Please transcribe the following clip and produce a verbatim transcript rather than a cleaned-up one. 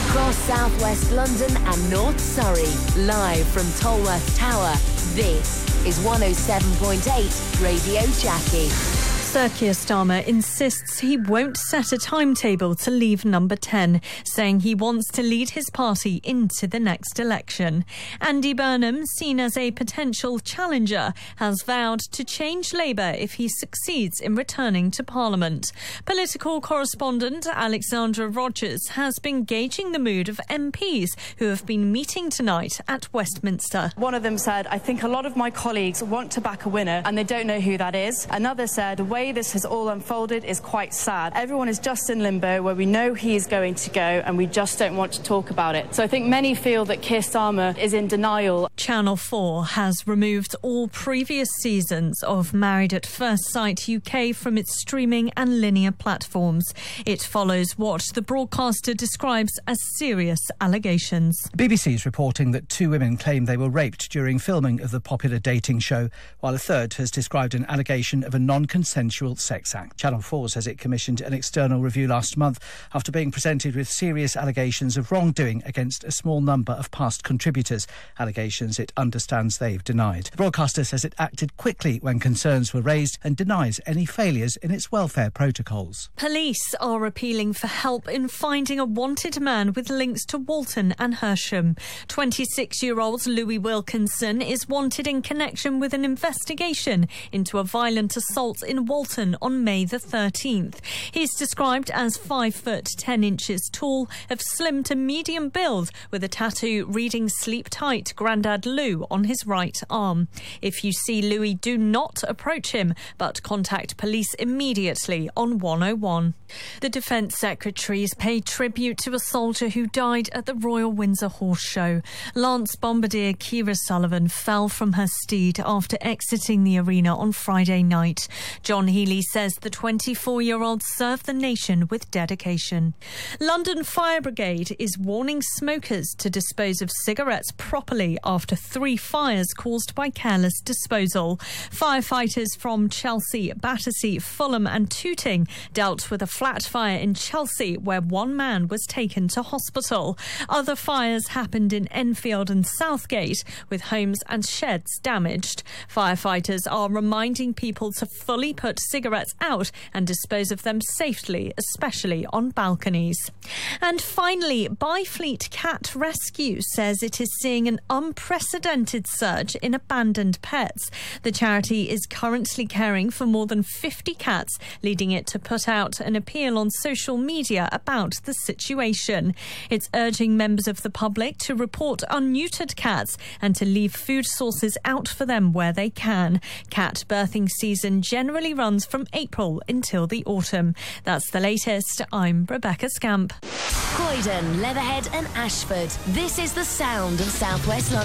Across southwest London and North Surrey, live from Tolworth Tower, this is one oh seven point eight Radio Jackie. Sir Keir Starmer insists he won't set a timetable to leave Number ten, saying he wants to lead his party into the next election. Andy Burnham, seen as a potential challenger, has vowed to change Labour if he succeeds in returning to Parliament. Political correspondent Alexandra Rogers has been gauging the mood of M Ps who have been meeting tonight at Westminster. One of them said, "I think a lot of my colleagues want to back a winner and they don't know who that is." Another said, "The way this has all unfolded is quite sad. Everyone is just in limbo where we know he is going to go and we just don't want to talk about it." So I think many feel that Keir Starmer is in denial. Channel four has removed all previous seasons of Married at First Sight U K from its streaming and linear platforms. It follows what the broadcaster describes as serious allegations. B B C is reporting that two women claim they were raped during filming of the popular dating show, while a third has described an allegation of a non-consensual sex act. Channel four says it commissioned an external review last month after being presented with serious allegations of wrongdoing against a small number of past contributors, allegations it understands they've denied. The broadcaster says it acted quickly when concerns were raised and denies any failures in its welfare protocols. Police are appealing for help in finding a wanted man with links to Walton and Hersham. twenty-six-year-old Louis Wilkinson is wanted in connection with an investigation into a violent assault in Walton on May the thirteenth. He's described as five foot ten inches tall, of slim to medium build, with a tattoo reading "Sleep Tight, Grandad Lou" on his right arm. If you see Louis, do not approach him, but contact police immediately on one oh one. The Defence Secretary's paid tribute to a soldier who died at the Royal Windsor Horse Show. Lance Bombardier Kira Sullivan fell from her steed after exiting the arena on Friday night. John Healy says the twenty-four-year-old served the nation with dedication. London Fire Brigade is warning smokers to dispose of cigarettes properly after three fires caused by careless disposal. Firefighters from Chelsea, Battersea, Fulham and Tooting dealt with a flat fire in Chelsea where one man was taken to hospital. Other fires happened in Enfield and Southgate, with homes and sheds damaged. Firefighters are reminding people to fully put cigarettes out and dispose of them safely, especially on balconies. And finally, Byfleet Cat Rescue says it is seeing an unprecedented surge in abandoned pets. The charity is currently caring for more than fifty cats, leading it to put out an appeal on social media about the situation. It's urging members of the public to report unneutered cats and to leave food sources out for them where they can. Cat birthing season generally runs from April until the autumn. That's the latest. I'm Rebecca Scamp. Croydon, Leatherhead and Ashford. This is the sound of South West London.